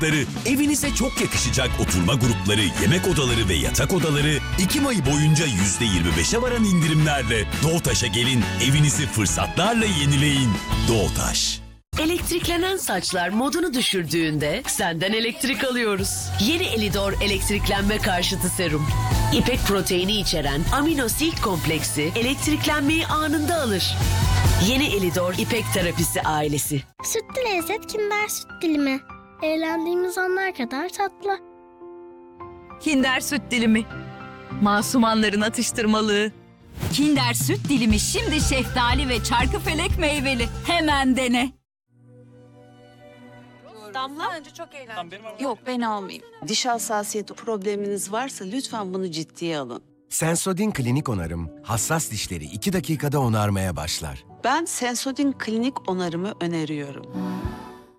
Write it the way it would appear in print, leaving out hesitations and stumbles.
Evinize çok yakışacak oturma grupları, yemek odaları ve yatak odaları Ekim ayı boyunca %25'e varan indirimlerle Doğutaş'a gelin, evinizi fırsatlarla yenileyin. Doğutaş. Elektriklenen saçlar modunu düşürdüğünde senden elektrik alıyoruz. Yeni Elidor elektriklenme karşıtı serum. İpek proteini içeren amino silk kompleksi elektriklenmeyi anında alır. Yeni Elidor İpek terapisi ailesi. Sütlü lezzet Kinder süt dilimi. Eğlendiğimiz anlar kadar tatlı. Kinder süt dilimi. Masumanların atıştırmalığı. Kinder süt dilimi şimdi şeftali ve çarkıfelek meyveli. Hemen dene. Damla önce çok eğlenceli. Yok ben almayayım. Diş hassasiyeti probleminiz varsa lütfen bunu ciddiye alın. Sensodyne klinik onarım, hassas dişleri 2 dakikada onarmaya başlar. Ben Sensodyne klinik onarımı öneriyorum.